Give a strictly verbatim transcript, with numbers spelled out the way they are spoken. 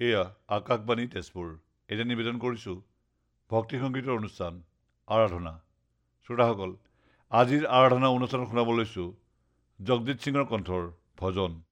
এয়া আকাশবাণী তেজপুৰ। এতিয়া নিবেদন কৰিছোঁ ভক্তি সংগীতৰ অনুষ্ঠান আৰাধনা। শ্ৰোতাসকল, আজিৰ আৰাধনা অনুষ্ঠানত শুনাব লৈছোঁ জগজিৎ সিঙৰ কণ্ঠৰ ভজন।